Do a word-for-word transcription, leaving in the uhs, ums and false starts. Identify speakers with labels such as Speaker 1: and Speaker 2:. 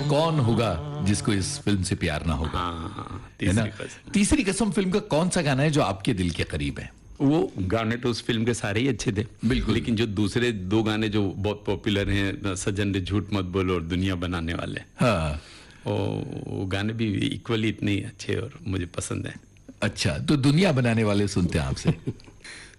Speaker 1: कौन होगा जिसको इस फिल्म से प्यार ना होगा।
Speaker 2: हाँ हाँ,
Speaker 1: है ना?
Speaker 2: तीसरी कसम।
Speaker 1: तीसरी कसम फिल्म का कौन सा गाना है जो आपके दिल के करीब है?
Speaker 2: वो गाने तो उस फिल्म के सारे ही अच्छे थे,
Speaker 1: बिल्कुल।
Speaker 2: लेकिन जो दूसरे दो गाने जो बहुत पॉपुलर हैं, सजन रे झूठ मत बोलो और दुनिया बनाने वाले,
Speaker 1: हाँ।
Speaker 2: वो, वो गाने भी इक्वली इतने ही अच्छे और मुझे पसंद है।
Speaker 1: अच्छा, तो दुनिया बनाने वाले सुनते हैं आपसे।